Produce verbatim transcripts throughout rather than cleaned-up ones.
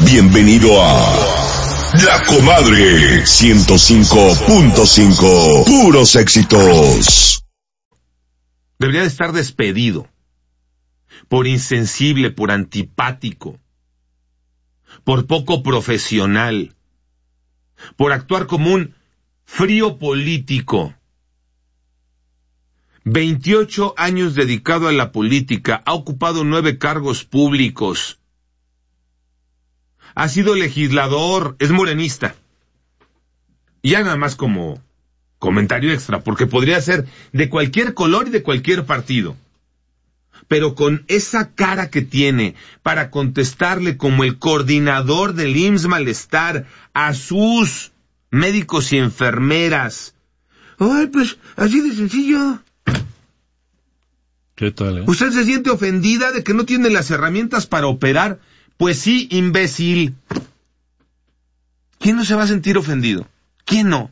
Bienvenido a La Comadre ciento cinco punto cinco. Puros éxitos. Debería de estar despedido. Por insensible, por antipático, por poco profesional, por actuar como un frío político. veintiocho años dedicado a la política, ha ocupado nueve cargos públicos, ha sido legislador, es morenista. Y ya nada más como comentario extra, porque podría ser de cualquier color y de cualquier partido. Pero con esa cara que tiene para contestarle como el coordinador del I M S S Malestar a sus médicos y enfermeras. Ay, pues, así de sencillo. ¿Qué tal, eh? ¿Usted se siente ofendida de que no tiene las herramientas para operar? Pues sí, imbécil. ¿Quién no se va a sentir ofendido? ¿Quién no?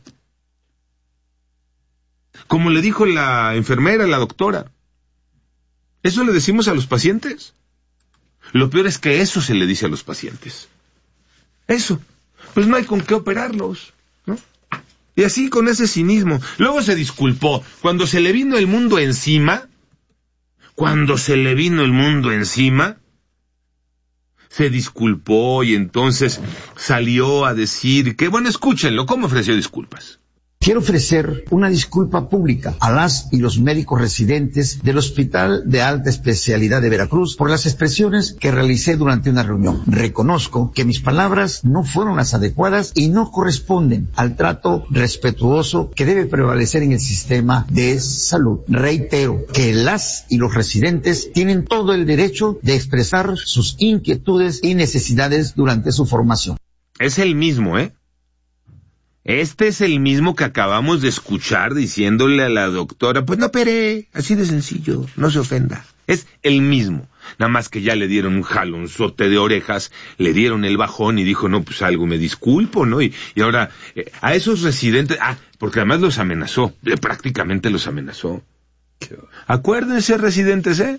Como le dijo la enfermera, la doctora. ¿Eso le decimos a los pacientes? Lo peor es que eso se le dice a los pacientes. Eso. Pues no hay con qué operarlos, ¿no? Y así con ese cinismo. Luego se disculpó. Cuando se le vino el mundo encima, cuando se le vino el mundo encima, se disculpó y entonces salió a decir que, bueno, escúchenlo, ¿cómo ofreció disculpas? Quiero ofrecer una disculpa pública a las y los médicos residentes del Hospital de Alta Especialidad de Veracruz por las expresiones que realicé durante una reunión. Reconozco que mis palabras no fueron las adecuadas y no corresponden al trato respetuoso que debe prevalecer en el sistema de salud. Reitero que las y los residentes tienen todo el derecho de expresar sus inquietudes y necesidades durante su formación. Es el mismo, ¿eh? Este es el mismo que acabamos de escuchar diciéndole a la doctora, pues no operé, así de sencillo, no se ofenda. Es el mismo, nada más que ya le dieron un jalonzote de orejas, le dieron el bajón y dijo, no, pues algo me disculpo, ¿no? Y, y ahora, eh, a esos residentes, ah, porque además los amenazó, eh, prácticamente los amenazó. Acuérdense, residentes, ¿eh?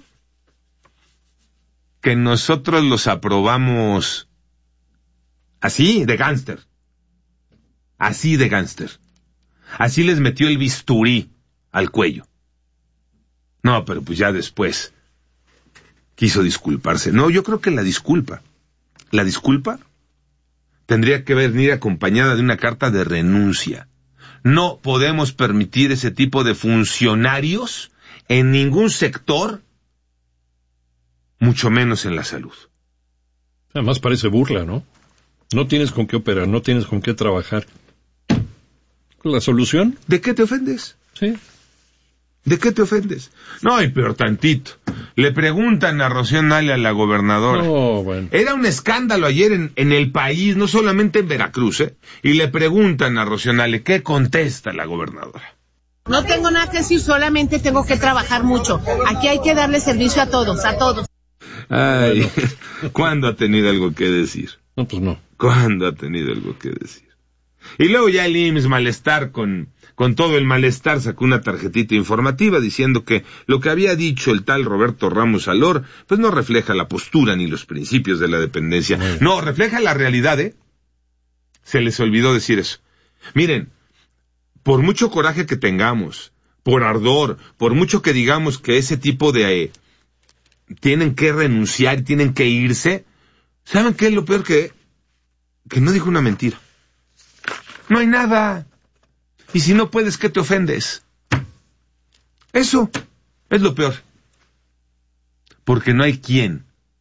Que nosotros los aprobamos así, de gángster. Así de gángster. Así les metió el bisturí al cuello. No, pero pues ya después quiso disculparse. No, yo creo que la disculpa, la disculpa tendría que venir acompañada de una carta de renuncia. No podemos permitir ese tipo de funcionarios en ningún sector, mucho menos en la salud. Además parece burla, ¿no? No tienes con qué operar, no tienes con qué trabajar. ¿La solución? ¿De qué te ofendes? Sí. ¿De qué te ofendes? No, y peor tantito. Le preguntan a Rocío Nale, a la gobernadora. No, bueno. Era un escándalo ayer en, en el país, no solamente en Veracruz, ¿eh? Y le preguntan a Rocío Nale, ¿qué contesta la gobernadora? No tengo nada que decir, solamente tengo que trabajar mucho. Aquí hay que darle servicio a todos, a todos. Ay, Bueno. ¿cuándo ha tenido algo que decir? No, pues no. ¿Cuándo ha tenido algo que decir? Y luego ya el I M S S Malestar, con, con todo el malestar, sacó una tarjetita informativa diciendo que lo que había dicho el tal Roberto Ramos Alor, pues no refleja la postura ni los principios de la dependencia. Bueno. No, refleja la realidad, ¿eh? Se les olvidó decir eso. Miren, por mucho coraje que tengamos, por ardor, por mucho que digamos que ese tipo de... Eh, tienen que renunciar, tienen que irse, ¿saben qué es lo peor? Que, que no dijo una mentira. No hay nada. Y si no puedes, ¿qué te ofendes? Eso es lo peor. Porque no hay quien.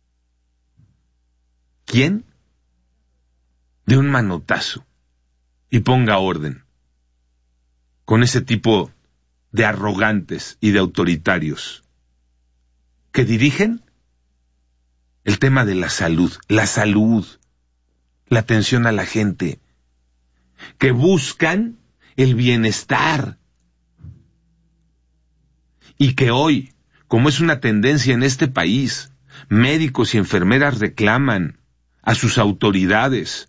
¿Quién? De un manotazo y ponga orden con ese tipo de arrogantes y de autoritarios que dirigen el tema de la salud, la salud, la atención a la gente, que buscan el bienestar. Y que hoy, como es una tendencia en este país, médicos y enfermeras reclaman a sus autoridades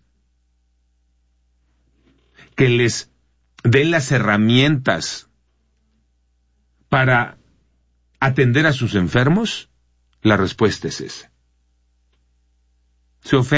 que les den las herramientas para atender a sus enfermos. La respuesta es esa. Se ofende